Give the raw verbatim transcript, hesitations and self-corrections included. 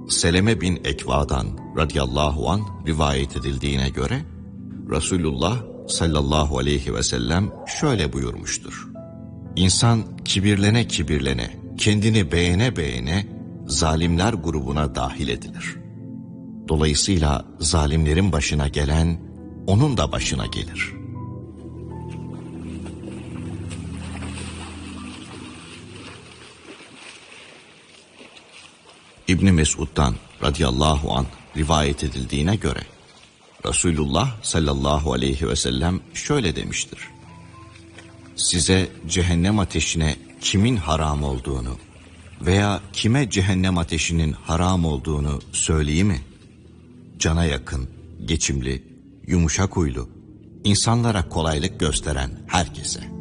Seleme bin Ekva'dan radıyallahu an rivayet edildiğine göre Resulullah sallallahu aleyhi ve sellem şöyle buyurmuştur. İnsan kibirlene kibirlene, kendini beğene beğene zalimler grubuna dahil edilir. Dolayısıyla zalimlerin başına gelen onun da başına gelir. İbn Mesud'dan radıyallahu anh rivayet edildiğine göre Resulullah sallallahu aleyhi ve sellem şöyle demiştir. Size cehennem ateşine kimin haram olduğunu veya kime cehennem ateşinin haram olduğunu söyleyeyim mi? Cana yakın, geçimli, yumuşak huylu, insanlara kolaylık gösteren herkese.